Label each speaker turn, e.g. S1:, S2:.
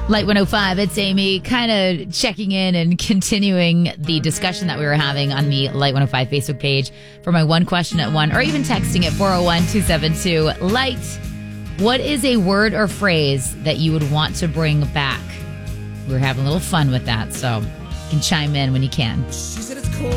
S1: Light 105, it's Amy, kind of checking in and continuing the discussion that we were having on the Light 105 Facebook page for my one question at 1, or even texting at 401-272-LIGHT. What is a word or phrase that you would want to bring back? We were having a little fun with that, so you can chime in when you can.
S2: She said it's cold.